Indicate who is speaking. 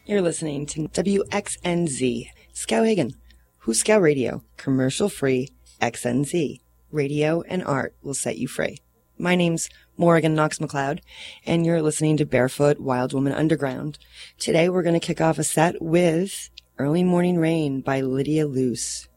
Speaker 1: You're listening to WXNZ, Skowhegan, Huskow Radio, commercial-free XNZ. Radio and art will set you free. My name's Morrigan Knox McLeod, and you're listening to Barefoot Wild Woman Underground. Today we're going to kick off a set with Early Morning Rain by Lydia Luce.